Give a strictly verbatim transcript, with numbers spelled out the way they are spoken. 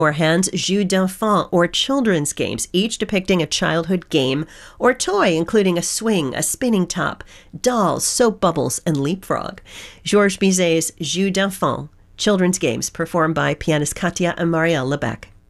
or Hans Jeux d'enfants, or children's games, each depicting a childhood game or toy, including a swing, a spinning top, dolls, soap bubbles, and leapfrog. Georges Bizet's Jeux d'enfants, children's games, performed by pianist Katia and Marielle Lebec.